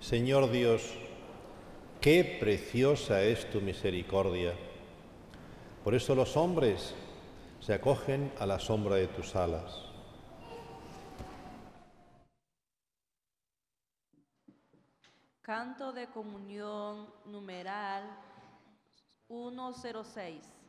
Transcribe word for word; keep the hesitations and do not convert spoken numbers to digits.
Señor Dios, qué preciosa es tu misericordia. Por eso los hombres se acogen a la sombra de tus alas. Canto de comunión numeral ciento seis.